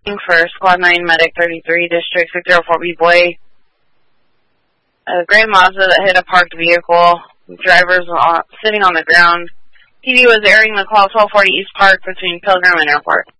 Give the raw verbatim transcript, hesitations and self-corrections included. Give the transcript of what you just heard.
for Squad nine, Medic thirty-three, District six oh four B Boy. A gray Mazda that hit a parked vehicle. The driver's on, sitting on the ground. T V was airing the call twelve forty East Park between Pilgrim and Airport.